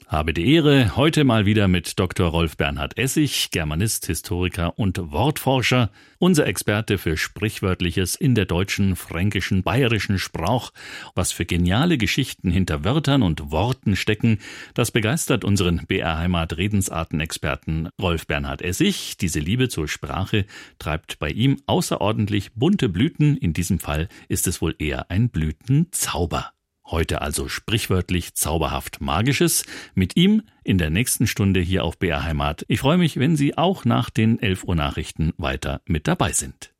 Habe die Ehre, heute mal wieder mit Dr. Rolf Bernhard Essig, Germanist, Historiker und Wortforscher, unser Experte für Sprichwörtliches in der deutschen, fränkischen, bayerischen Sprach. Was für geniale Geschichten hinter Wörtern und Worten stecken, das begeistert unseren BR Heimat Redensarten-Experten Rolf Bernhard Essig. Diese Liebe zur Sprache treibt bei ihm außerordentlich bunte Blüten. In diesem Fall ist es wohl eher ein Blütenzauber. Heute also sprichwörtlich zauberhaft Magisches. Mit ihm in der nächsten Stunde hier auf BR Heimat. Ich freue mich, wenn Sie auch nach den 11 Uhr Nachrichten weiter mit dabei sind.